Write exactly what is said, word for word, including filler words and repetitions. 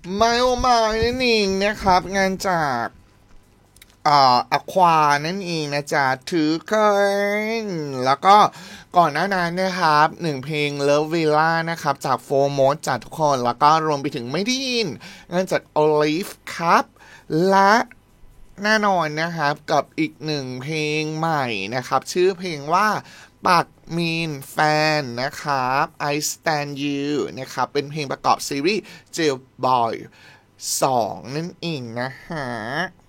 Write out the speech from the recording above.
ไมโอมายนั่นเองนะครับงานจากอ่าอควานั่นเองนะจ๊ะถือเกินแล้วก็ก่อนหน้านั้นนะครับหนึ่งเพลง Love Villa นะครับจากโฟร์โมสจากทุกคนแล้วก็รวมไปถึงไม่ได้ยินงานจาก Olive ครับและแน่นอนนะครับกับอีกหนึ่งเพลงใหม่นะครับชื่อเพลงว่าปักมีนแฟนนะครับ I Stand You นะครับเป็นเพลงประกอบซีรีส์ Jailboy สองนั่นเองนะฮะ